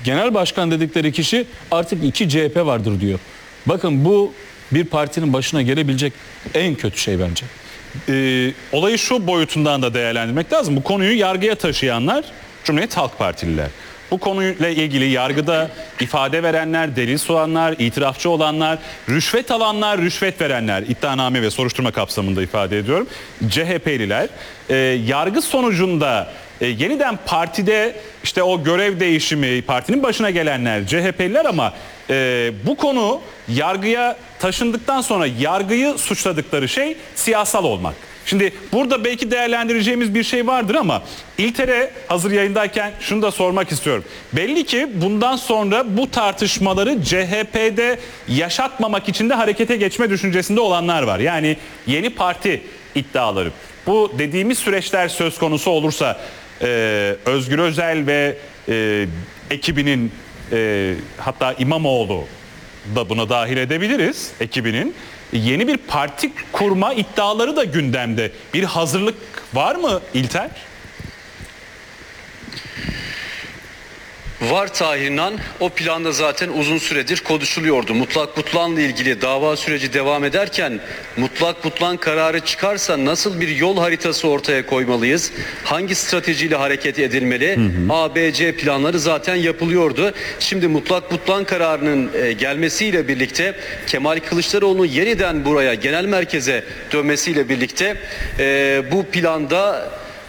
genel başkan dedikleri kişi artık 2 CHP vardır diyor. Bakın bu bir partinin başına gelebilecek en kötü şey bence. Olayı şu boyutundan da değerlendirmek lazım. Bu konuyu yargıya taşıyanlar Cumhuriyet Halk Partililer. Bu konuyla ilgili yargıda ifade verenler, delil sunanlar, itirafçı olanlar, rüşvet alanlar, rüşvet verenler, iddianame ve soruşturma kapsamında ifade ediyorum, CHP'liler. Yargı sonucunda yeniden partide işte o görev değişimi, partinin başına gelenler CHP'liler ama bu konu yargıya taşındıktan sonra yargıyı suçladıkları şey siyasal olmak. Şimdi burada belki değerlendireceğimiz bir şey vardır ama İlter'e hazır yayındayken şunu da sormak istiyorum. Belli ki bundan sonra bu tartışmaları CHP'de yaşatmamak için de harekete geçme düşüncesinde olanlar var. Yani yeni parti iddiaları. Bu dediğimiz süreçler söz konusu olursa Özgür Özel ve ekibinin hatta İmamoğlu da buna dahil edebiliriz ekibinin. Yeni bir parti kurma iddiaları da gündemde. Bir hazırlık var mı İlter? Var Tahir İnan. O planda zaten uzun süredir konuşuluyordu. Mutlak butlanla ilgili dava süreci devam ederken mutlak butlan kararı çıkarsa nasıl bir yol haritası ortaya koymalıyız? Hangi stratejiyle hareket edilmeli? A, B, C planları zaten yapılıyordu. Şimdi mutlak butlan kararının gelmesiyle birlikte Kemal Kılıçdaroğlu'nun yeniden buraya genel merkeze dönmesiyle birlikte bu planda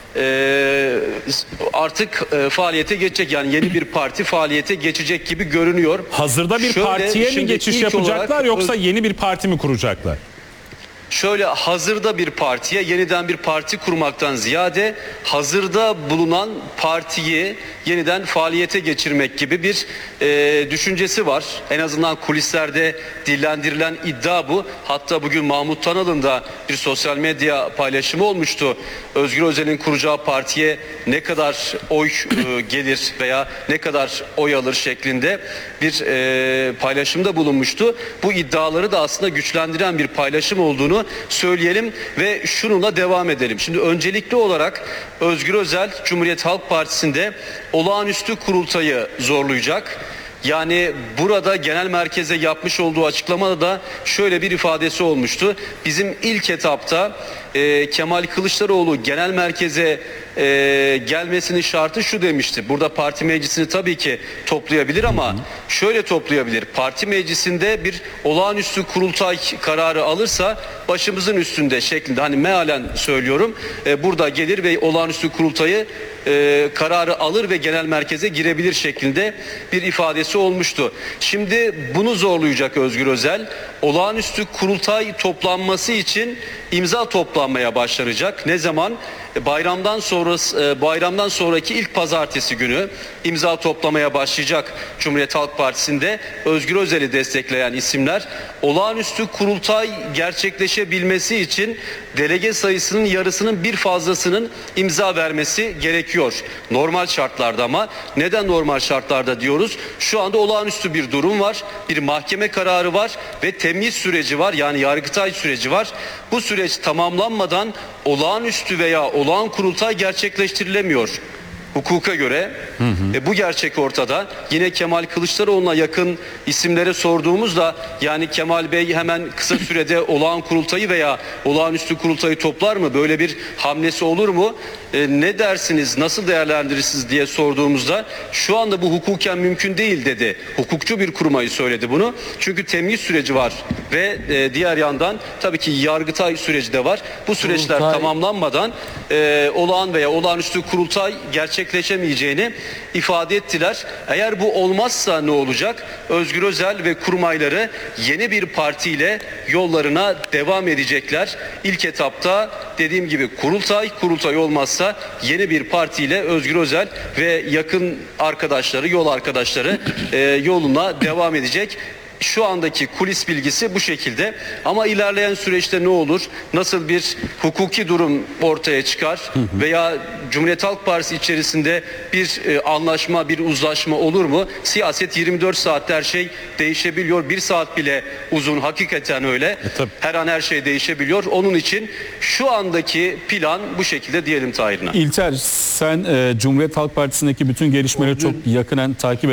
artık faaliyete geçecek, yani yeni bir parti faaliyete geçecek gibi görünüyor. Hazırda bir partiye mi geçiş yapacaklar yoksa yeni bir parti mi kuracaklar? Şöyle, hazırda bir partiye yeniden bir parti kurmaktan ziyade hazırda bulunan partiyi yeniden faaliyete geçirmek gibi bir düşüncesi var. En azından kulislerde dillendirilen iddia bu. Hatta bugün Mahmut Tanal'ın da bir sosyal medya paylaşımı olmuştu. Özgür Özel'in kuracağı partiye ne kadar oy gelir veya ne kadar oy alır şeklinde bir paylaşımda bulunmuştu. Bu iddiaları da aslında güçlendiren bir paylaşım olduğunu söyleyelim ve şununla devam edelim. Şimdi öncelikli olarak Özgür Özel Cumhuriyet Halk Partisi'nde olağanüstü kurultayı zorlayacak. Yani burada genel merkeze yapmış olduğu açıklamada da şöyle bir ifadesi olmuştu. Bizim ilk etapta Kemal Kılıçdaroğlu genel merkeze gelmesinin şartı şu demişti. Burada parti meclisini tabii ki toplayabilir ama şöyle toplayabilir. Parti meclisinde bir olağanüstü kurultay kararı alırsa başımızın üstünde şeklinde, hani mealen söylüyorum, burada gelir ve olağanüstü kurultayı kararı alır ve genel merkeze girebilir şeklinde bir ifadesi olmuştu. Şimdi bunu zorlayacak Özgür Özel. Olağanüstü kurultay toplanması için imza toplanmaya başlanacak. Ne zaman? Bayramdan sonraki ilk pazartesi günü imza toplamaya başlayacak Cumhuriyet Halk Partisi'nde Özgür Özel'i destekleyen isimler. Olağanüstü kurultay gerçekleşebilmesi için delege sayısının yarısının bir fazlasının imza vermesi gerekiyor. Normal şartlarda ama neden normal şartlarda diyoruz? Şu anda olağanüstü bir durum var. Bir mahkeme kararı var ve temyiz süreci var. Yani yargıtay süreci var. Bu süreç tamamlanmadan olağanüstü veya olağan kurultay gerçekleştirilemiyor. Hukuka göre bu gerçek ortada. Yine Kemal Kılıçdaroğlu'na yakın isimlere sorduğumuzda, yani Kemal Bey hemen kısa sürede olağan kurultayı veya olağanüstü kurultayı toplar mı? Böyle bir hamlesi olur mu? Ne dersiniz, nasıl değerlendirirsiniz diye sorduğumuzda şu anda bu hukuken mümkün değil dedi. Hukukçu bir kurmayı söyledi bunu. Çünkü temyiz süreci var ve diğer yandan tabii ki yargıtay süreci de var. Bu süreçler tamamlanmadan olağan veya olağanüstü kurultay gerçekleşemeyeceğini ifade ettiler. Eğer bu olmazsa ne olacak? Özgür Özel ve kurmayları yeni bir partiyle yollarına devam edecekler. İlk etapta dediğim gibi kurultay olmazsa yeni bir partiyle Özgür Özel ve yakın arkadaşları, yol arkadaşları yoluna devam edecek. Şu andaki kulis bilgisi bu şekilde ama ilerleyen süreçte ne olur? Nasıl bir hukuki durum ortaya çıkar? Veya Cumhuriyet Halk Partisi içerisinde bir anlaşma, bir uzlaşma olur mu? Siyaset 24 saatte her şey değişebiliyor. Bir saat bile uzun, hakikaten öyle. Her an her şey değişebiliyor. Onun için şu andaki plan bu şekilde diyelim Tahir'ine. İlter, sen Cumhuriyet Halk Partisi'ndeki bütün gelişmeleri çok yakından takip